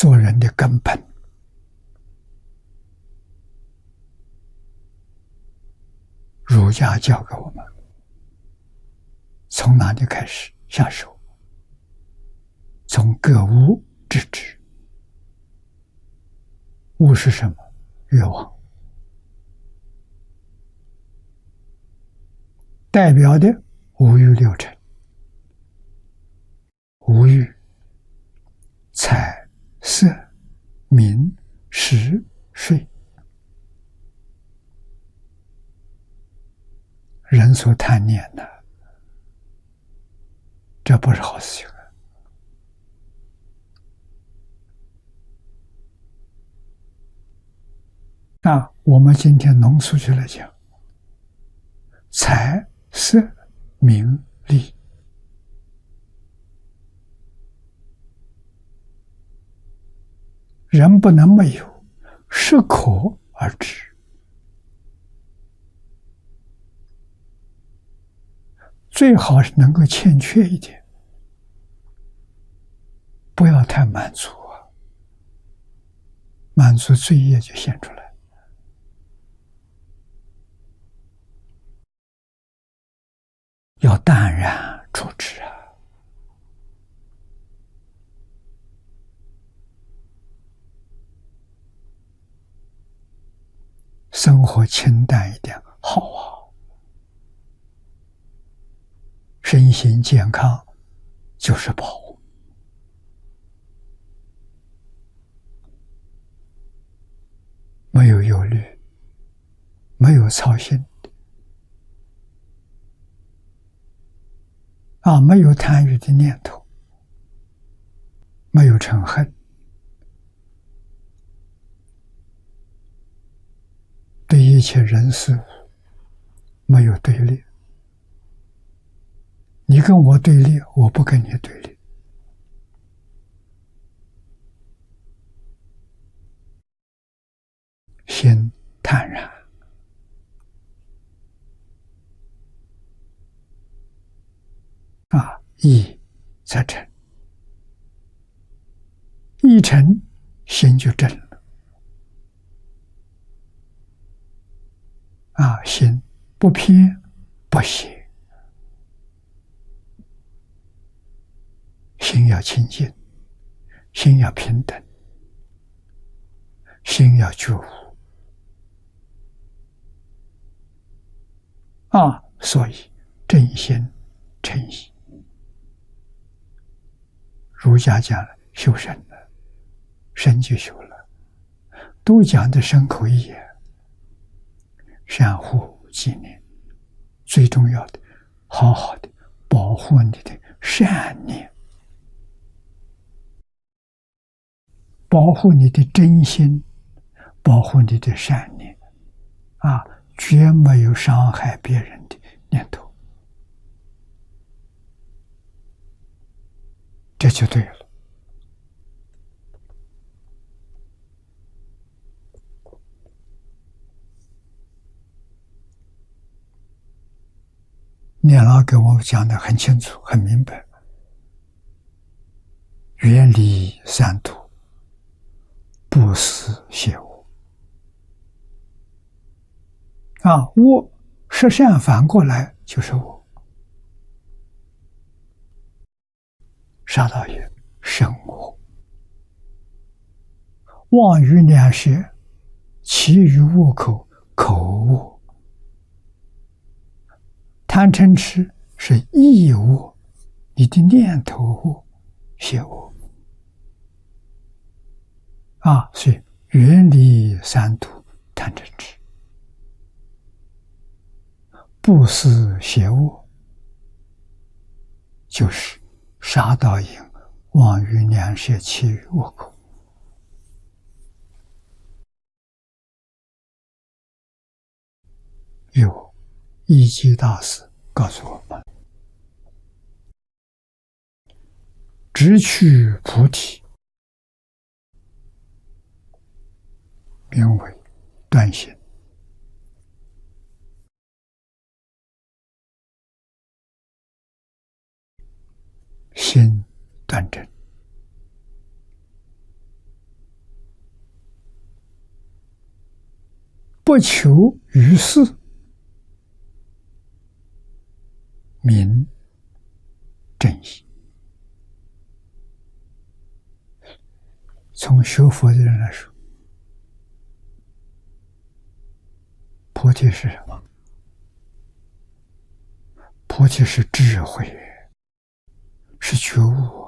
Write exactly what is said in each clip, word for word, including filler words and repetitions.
做人的根本。儒家教给我们，从哪里开始下手？从格物致知。物是什么？欲望。代表的五欲六尘。五欲：财、色、名、食、睡。人所贪念的，这不是好事情。那我们今天浓缩起来讲，财、色、名、利，人不能没有，适可而止。最好是能够欠缺一点，不要太满足啊，满足罪业就现出来。要淡然处之啊！生活清淡一点好啊，身心健康就是宝。没有忧虑，没有操心啊，没有贪欲的念头，没有嗔恨，对一切人事物没有对立。你跟我对立，我不跟你对立。心坦然啊，意则正，意诚，心就正了。啊，心不偏不邪，心要清净，心要平等，心要觉悟。啊，所以正心诚意。儒家讲了修身了，身就修了，都讲的身口意也。善护纪念，最重要的，好好的保护你的善念，保护你的真心，保护你的善念，啊，绝没有伤害别人的念头，这就对了。念老给我们讲的很清楚很明白，远离三毒，不思邪恶。啊，恶是善反过来就是恶。杀盗也生恶，妄语两舌，其余恶口，口恶。贪嗔痴是意恶，你的念头恶，邪恶啊，所以远离三毒，贪嗔痴，不思邪恶，就是杀盗淫、妄语两舌、其余恶口。有一机大师告诉我们，直趋菩提，名为断心。心断正， 不求于世，名正义。从学佛的人来说，菩提是什么？菩提是智慧，是觉悟。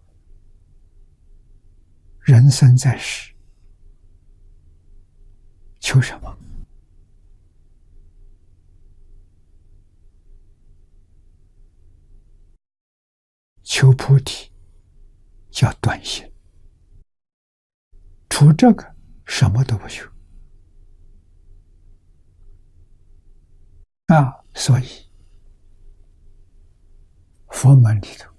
人生在世，求什么？求菩提，叫断心。除这个，什么都不求。啊，所以佛门里头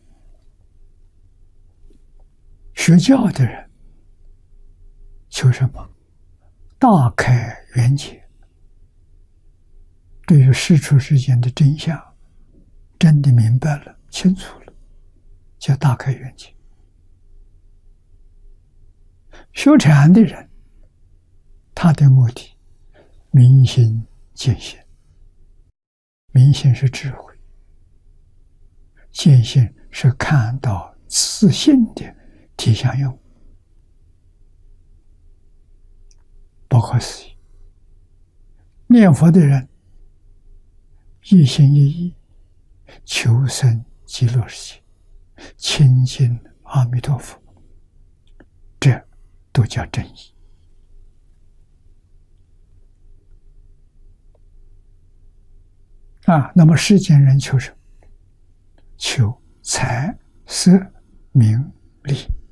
学教的人求什么？大开圆解，对于世出世间的真相真的明白了、清楚了，叫大开圆解。修禅的人，他的目的明心见性。明心是智慧，见性是看到自性的体相用，不可思议。念佛的人一心一意求生极乐世界，亲近阿弥陀佛，这都叫正义。啊，那么世间人求什么？求财色名